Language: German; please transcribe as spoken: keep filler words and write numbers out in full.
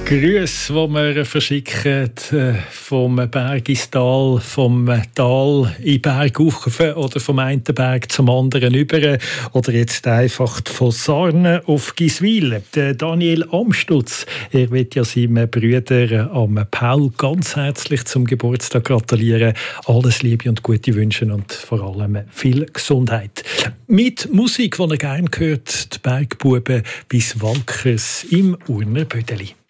Grüße, die wir verschicken, äh, vom Berg ins Tal, vom Tal in den Berg rauf oder vom einen Berg zum anderen über oder jetzt einfach von Sarnen auf Giswil. Der Daniel Amstutz, er wird ja seinem Bruder am Paul ganz herzlich zum Geburtstag gratulieren. Alles Liebe und gute Wünsche und vor allem viel Gesundheit. Mit Musik, die er gerne hört, die Bergbuben bis Walkers im Urner Bödeli.